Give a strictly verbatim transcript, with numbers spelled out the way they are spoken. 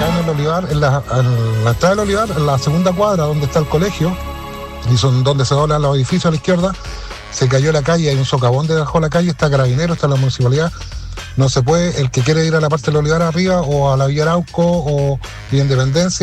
en el Olivar, en la, en la entrada del Olivar, en la segunda cuadra donde está el colegio, y son donde se doblan los edificios a la izquierda, se cayó la calle, hay un socavón debajo de la calle, está Carabinero, está la municipalidad. No se puede, el que quiere ir a la parte del Olivar arriba o a la Villa Arauco o Villa Independencia,